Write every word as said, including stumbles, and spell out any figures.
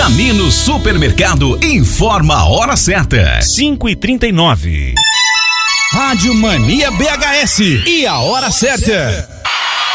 Camino Supermercado informa a hora certa. cinco e trinta e nove. Rádio Mania B H S e a hora certa.